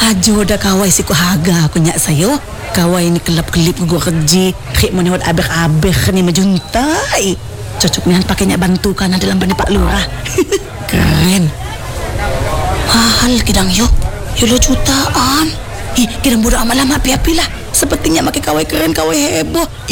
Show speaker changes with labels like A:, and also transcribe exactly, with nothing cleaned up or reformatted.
A: Ajo dah kawai si ku haga aku nyak sayo. Kawai ni kelap-kelip gua kerja. Kek mau niwat abek-abek ni majuntai. Cocok nian pakai nyak bantukan dalam bani Pak Lurah.
B: Keren.
A: Mahal kidang yo. Yo lo jutaan. Ih, kidang bodoh amat lama api-api lah. Sepertinya makai kawai keren, kawai heboh.